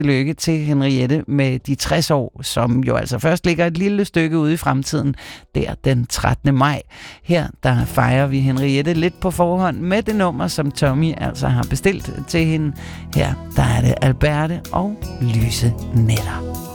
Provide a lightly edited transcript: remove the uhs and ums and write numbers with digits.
Lykke til Henriette med de 60 år, som jo altså først ligger et lille stykke ude i fremtiden, der den 13. maj. Her der fejrer vi Henriette lidt på forhånd med det nummer, som Tommy altså har bestilt til hende. Her der er det Alberte og Lyse Nætter.